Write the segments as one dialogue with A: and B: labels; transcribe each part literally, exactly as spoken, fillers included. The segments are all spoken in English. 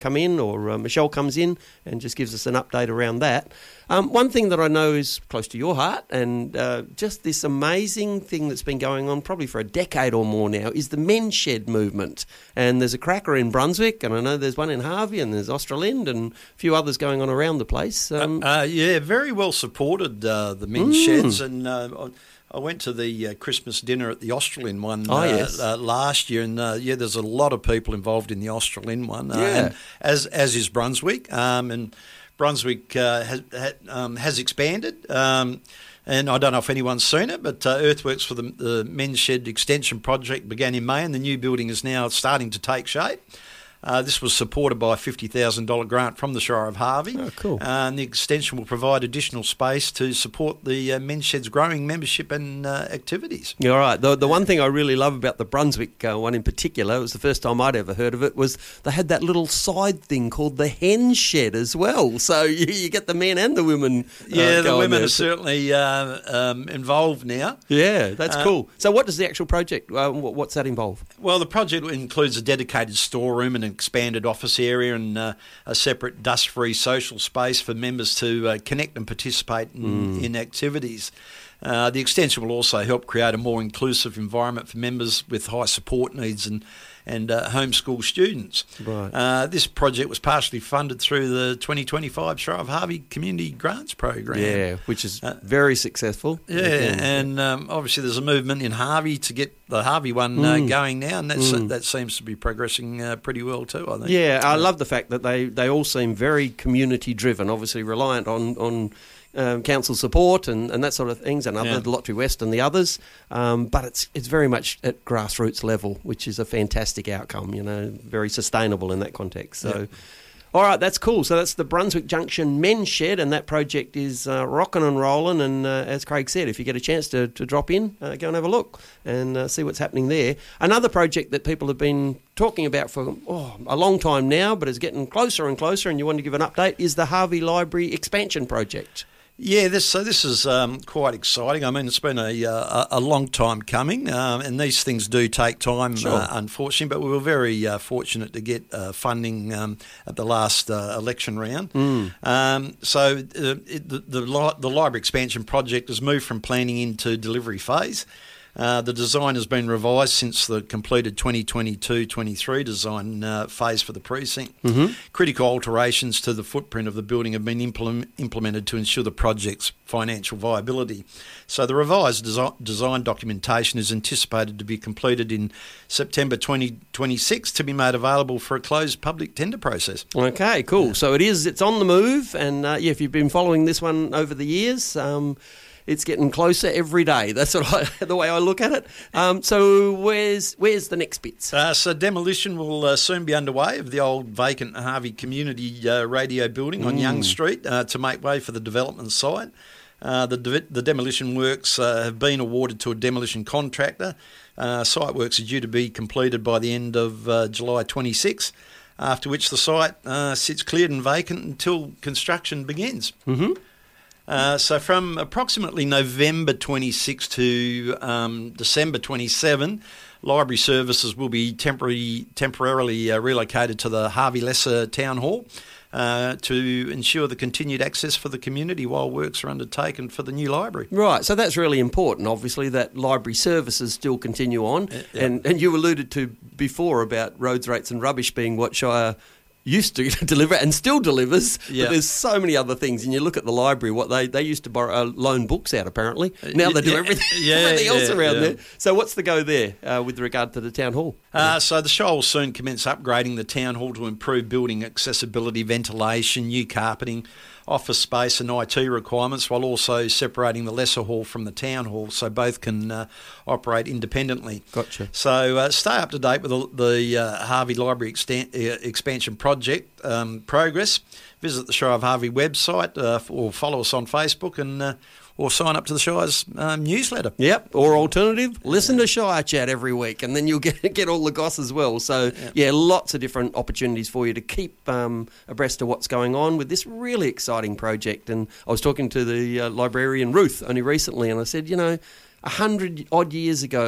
A: come in, or uh, Michelle comes in and just gives us an update around that. Um, one thing that I know is close to your heart, and uh, just this amazing thing that's been going on probably for a decade or more now, is the Men's Shed movement. And there's a cracker in Brunswick, and I know there's one in Harvey, and there's Australind, and a few others going on around the place. Um,
B: uh, uh, yeah, very well supported, uh, the Men's
A: mm.
B: Sheds, and uh, I went to the uh, Christmas dinner at the Australind one
A: oh,
B: uh,
A: yes.
B: uh, last year, and uh, yeah, there's a lot of people involved in the Australind one, uh,
A: yeah.
B: and as as is Brunswick, um, and Brunswick uh, has ha, um, has expanded. Um, And I don't know if anyone's seen it, but uh, earthworks for the, the Men's Shed extension project began in May, and the new building is now starting to take shape. Uh, this was supported by a fifty thousand dollars grant from the Shire of Harvey.
A: Oh, cool.
B: Uh, and the extension will provide additional space to support the uh, Men's Shed's growing membership and uh, activities.
A: Yeah, all right. The, the one thing I really love about the Brunswick uh, one in particular, it was the first time I'd ever heard of it, was they had that little side thing called the hen shed as well. So you, you get the men and the women. Uh,
B: Yeah, the women
A: there.
B: are certainly uh, um, involved now.
A: Yeah, that's
B: Uh,
A: cool. So what does the actual project, uh, what- what's that involve?
B: Well, the project includes a dedicated storeroom and an expanded office area, and uh, a separate dust-free social space for members to uh, connect and participate in,
A: Mm.
B: in activities. Uh, the extension will also help create a more inclusive environment for members with high support needs and and uh, homeschool students.
A: Right.
B: Uh, this project was partially funded through the twenty twenty-five Shire of Harvey Community Grants Program.
A: Yeah, which is
B: Uh,
A: very successful.
B: Yeah,
A: Again.
B: and um, obviously there's a movement in Harvey to get the Harvey one uh,
A: Mm.
B: going now, and that's,
A: Mm.
B: that seems to be progressing uh, pretty well too, I think.
A: Yeah, I love the fact that they, they all seem very community driven, obviously reliant on on um, council support and, and that sort of things, and other
B: Yeah.
A: the Lottery West and the others. Um, but it's it's very much at grassroots level, which is a fantastic outcome. You know, very sustainable in that context. So.
B: Yeah.
A: All right, that's cool. So that's the Brunswick Junction Men's Shed, and that project is uh, rocking and rolling. And uh, as Craig said, if you get a chance to, to drop in, uh, go and have a look and uh, see what's happening there. Another project that people have been talking about for oh, a long time now, but is getting closer and closer, and you want to give an update, is the Harvey Library Expansion Project.
B: Yeah, this so this is um, quite exciting. I mean, it's been a uh, a long time coming, um, and these things do take time,
A: Sure.
B: uh, unfortunately. But we were very uh, fortunate to get uh, funding um, at the last uh, election round.
A: Mm.
B: Um, so uh, it, the the, li- the library expansion project has moved from planning into delivery phase. Uh, the design has been revised since the completed twenty twenty-two twenty-three design uh, phase for the precinct.
A: Mm-hmm.
B: Critical alterations to the footprint of the building have been implement, implemented to ensure the project's financial viability. So the revised desi- design documentation is anticipated to be completed in September twenty twenty-six to be made available for a closed public tender process.
A: Okay, cool. Yeah. So it is, it's on the move, and uh, yeah, if you've been following this one over the years, um, it's getting closer every day. That's what I, the way I look at it. Um, so where's where's the next bits?
B: Uh, so demolition will uh, soon be underway of the old vacant Harvey Community uh, Radio building on
A: Mm.
B: Young Street uh, to make way for the development site. Uh, the, de- the demolition works uh, have been awarded to a demolition contractor. Uh, site works are due to be completed by the end of uh, July twenty-sixth, after which the site uh, sits cleared and vacant until construction begins.
A: Mm-hmm.
B: Uh, so from approximately November twenty-sixth to um, December twenty-seventh, library services will be temporary, temporarily uh, relocated to the Harvey Lesser Town Hall uh, to ensure the continued access for the community while works are undertaken for the new library.
A: Right, so that's really important, obviously, that library services still continue on.
B: Uh, yeah.
A: And, and you alluded to before about roads, rates and rubbish being what Shire used to deliver and still delivers,
B: Yeah.
A: but there's so many other things. And you look at the library, what they, they used to borrow, uh, loan books out apparently. Now they do
B: yeah,
A: everything,
B: yeah,
A: everything else
B: yeah,
A: around
B: yeah.
A: there. So what's the go there uh, with regard to the town hall?
B: Uh, so the Shire will soon commence upgrading the town hall to improve building accessibility, ventilation, new carpeting, office space and I T requirements, while also separating the lesser hall from the town hall so both can uh, operate independently.
A: Gotcha.
B: So uh, stay up to date with the, the uh, Harvey Library extan- uh, Expansion Project um, progress. Visit the Shire of Harvey website uh, or follow us on Facebook and uh, or sign up to the Shire's um, newsletter.
A: Yep, or alternative, listen to Shire Chat every week and then you'll get get all the goss as well. So,
B: Yep.
A: yeah, lots of different opportunities for you to keep um, abreast of what's going on with this really exciting project. And I was talking to the uh, librarian Ruth only recently and I said, you know, a hundred odd years ago,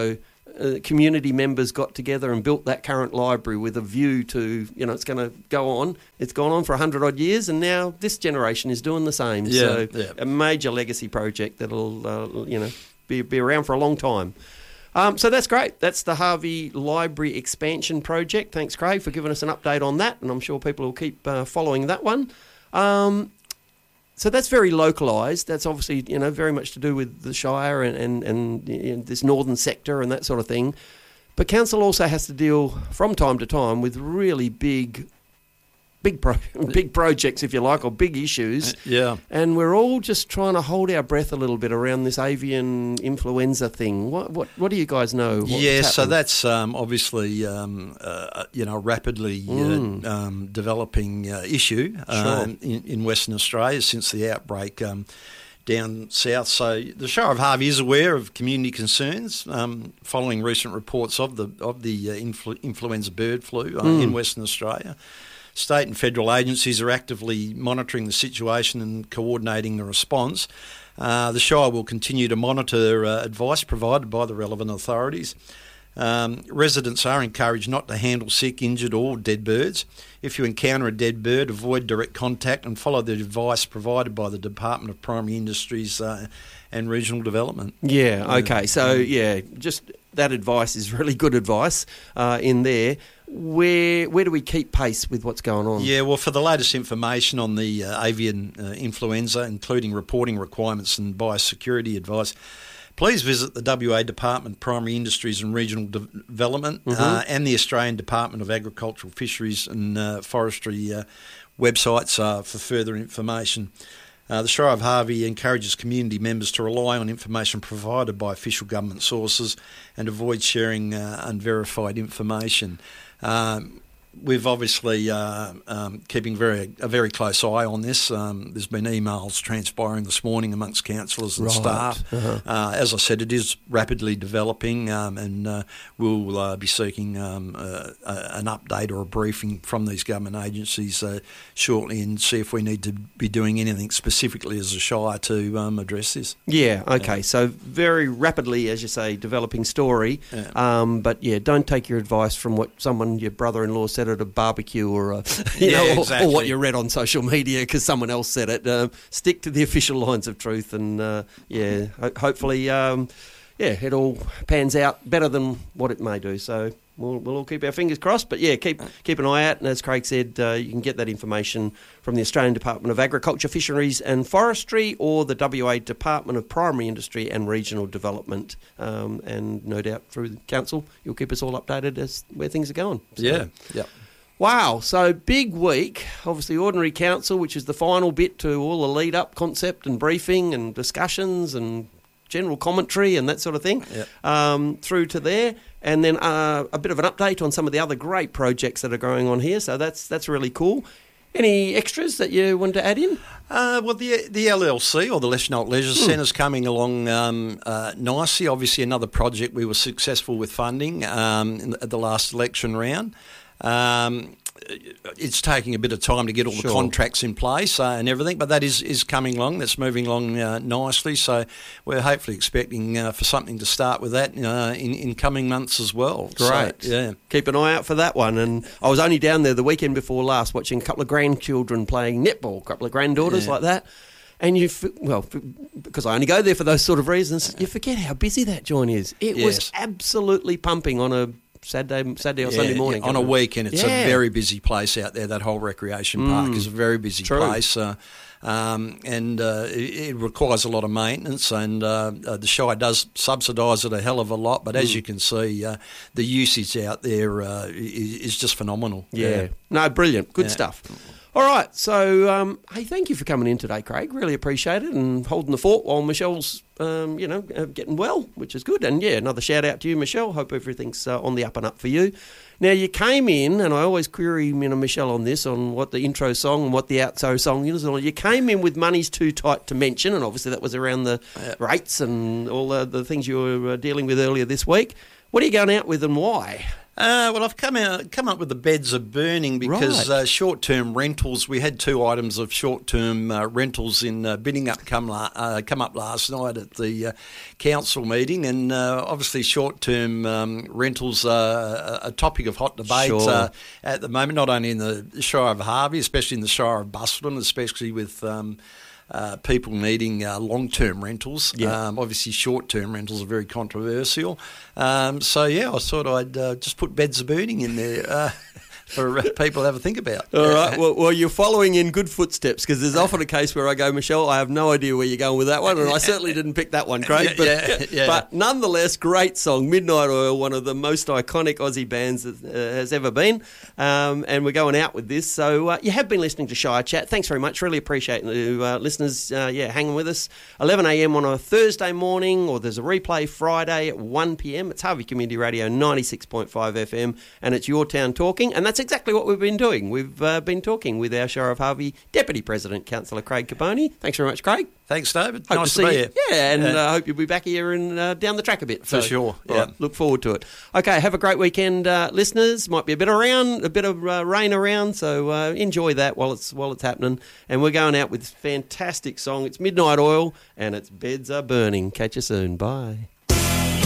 A: uh, community members got together and built that current library with a view to, you know, it's going to go on. It's gone on for a hundred odd years, and now this generation is doing the same.
B: Yeah,
A: so
B: yeah.
A: a major legacy project that'll, uh, you know, be be around for a long time. Um, so that's great. That's the Harvey Library Expansion Project. Thanks, Craig, for giving us an update on that, and I'm sure people will keep uh, following that one. Um, so that's very localised. That's obviously, you know, very much to do with the Shire and, and, and you know, this northern sector and that sort of thing. But council also has to deal from time to time with really big Big pro- big projects, if you like, or big issues.
B: Yeah.
A: And we're all just trying to hold our breath a little bit around this avian influenza thing. What what, what do you guys know? What's
B: yeah, so
A: happening?
B: that's um, obviously um, uh, you know rapidly
A: Mm.
B: uh, um, developing uh, issue
A: Sure.
B: um, in, in Western Australia since the outbreak um, down south. So the Shire of Harvey is aware of community concerns um, following recent reports of the of the uh, influ- influenza bird flu uh,
A: Mm.
B: in Western Australia. State and federal agencies are actively monitoring the situation and coordinating the response. Uh, the Shire will continue to monitor uh, advice provided by the relevant authorities. Um, residents are encouraged not to handle sick, injured or dead birds. If you encounter a dead bird, avoid direct contact and follow the advice provided by the Department of Primary Industries uh, and Regional Development.
A: Yeah, okay. So, yeah, just that advice is really good advice uh, in there. Where where do we keep pace with what's going on?
B: Yeah, well, for the latest information on the uh, avian uh, influenza, including reporting requirements and biosecurity advice, please visit the W A Department of Primary Industries and Regional De- Development
A: Mm-hmm.
B: uh, and the Australian Department of Agricultural, Fisheries and uh, Forestry uh, websites uh, for further information. Uh, the Shire of Harvey encourages community members to rely on information provided by official government sources and avoid sharing uh, unverified information. Um, We've obviously uh, um, keeping very a very close eye on this. Um, there's been emails transpiring this morning amongst councillors and
A: Right.
B: staff.
A: Uh-huh.
B: Uh, as I said, it is rapidly developing, um, and uh, we'll uh, be seeking um, uh, uh, an update or a briefing from these government agencies uh, shortly, and see if we need to be doing anything specifically as a Shire to um, address this.
A: Yeah, okay. So very rapidly, as you say, developing story.
B: Yeah.
A: Um, but yeah, don't take your advice from what someone, your brother-in-law, said at a barbecue or, a, you
B: Yeah,
A: know, or,
B: exactly.
A: or what you read on social media because someone else said it. Um, stick to the official lines of truth, and uh, yeah, ho- hopefully, um, yeah, it all pans out better than what it may do. So we'll, we'll all keep our fingers crossed. But yeah, keep keep an eye out. And as Craig said, uh, you can get that information from the Australian Department of Agriculture, Fisheries and Forestry, or the W A Department of Primary Industry and Regional Development. Um, and no doubt through the council, you'll keep us all updated as where things are going. So,
B: Yeah, yeah.
A: Wow, so big week. Obviously, Ordinary Council, which is the final bit to all the lead-up concept and briefing and discussions and general commentary and that sort of thing,
B: Yep.
A: um, through to there. And then uh, a bit of an update on some of the other great projects that are going on here. So that's that's really cool. Any extras that you wanted to add in?
B: Uh, well, the the L L C, or the Leicester Leisure Centre, is coming along um, uh, nicely. Obviously, another project we were successful with funding um, in the, at the last election round. Um, it's taking a bit of time to get all
A: Sure.
B: the contracts in place uh, and everything, but that is, is coming along. That's moving along uh, nicely. So we're hopefully expecting uh, for something to start with that uh, in, in coming months as well.
A: Great.
B: So, yeah.
A: Keep an eye out for that one. And I was only down there the weekend before last watching a couple of grandchildren playing netball, a couple of granddaughters
B: Yeah.
A: like that. And you, f- well, f- because I only go there for those sort of reasons, you forget how busy that joint is. It was
B: Yes.
A: absolutely pumping on a Saturday, Saturday or
B: Yeah,
A: Sunday morning.
B: yeah, on a weekend. It's
A: Yeah.
B: a very busy place out there. That whole recreation park
A: Mm.
B: is a very busy
A: True.
B: place. Uh, um, and uh, it, it requires a lot of maintenance, and uh, uh, the Shire does subsidise it a hell of a lot. But as
A: Mm.
B: you can see, uh, the usage out there uh, is, is just phenomenal.
A: Yeah. No, brilliant. Good
B: Yeah.
A: stuff. All right. So, um, hey, thank you for coming in today, Craig. Really appreciate it, and holding the fort while Michelle's, um, you know, uh, getting well, which is good. And, yeah, another shout-out to you, Michelle. Hope everything's uh, on the up and up for you. Now, you came in, and I always query you know, Michelle on this, on what the intro song and what the outro song is. You came in with Money's Too Tight to Mention, and obviously that was around the
B: Yeah.
A: rates and all the, the things you were uh, dealing with earlier this week. What are you going out with and why?
B: Uh, well, I've come out, come up with the beds are burning because
A: Right.
B: uh, short-term rentals. We had two items of short-term uh, rentals in uh, bidding up come la- uh, come up last night at the uh, council meeting, and uh, obviously short-term um, rentals are a, a topic of hot debate
A: Sure.
B: uh, at the moment. Not only in the Shire of Harvey, especially in the Shire of Busselton, especially with. Um, Uh, people needing uh, long-term rentals.
A: Yeah.
B: Um, obviously, short-term rentals are very controversial. Um, so, yeah, I thought I'd uh, just put beds are burning in there uh, for uh, people to have a think about.
A: All right. Well, well, you're following in good footsteps because there's often a case where I go, Michelle, I have no idea where you're going with that one, and I certainly didn't pick that one, Craig.
B: Yeah,
A: But,
B: yeah, yeah.
A: but nonetheless, great song, Midnight Oil, one of the most iconic Aussie bands that uh, has ever been, um, and we're going out with this. So uh, you have been listening to Shire Chat. Thanks very much. Really appreciate the uh, listeners, uh, yeah, hanging with us. eleven a.m. on a Thursday morning, or there's a replay Friday at one p.m. It's Harvey Community Radio ninety-six point five F M, and it's Your Town Talking, and that's exactly what we've been doing. We've uh, been talking with our Shire of Harvey Deputy President, Councillor Craig Caponi. Thanks very much, Craig.
B: Thanks, David.
A: Hope
B: nice
A: to
B: to,
A: see
B: be
A: you.
B: here.
A: Yeah, and I
B: Yeah.
A: uh, hope you'll be back here and uh, down the track a bit.
B: For sure,
A: all
B: yeah.
A: right, look forward to it. Okay, have a great weekend, uh, listeners. Might be a bit around, a bit of uh, rain around, so uh, enjoy that while it's while it's happening. And we're going out with this fantastic song. It's Midnight Oil, and it's Beds Are Burning. Catch you soon. Bye.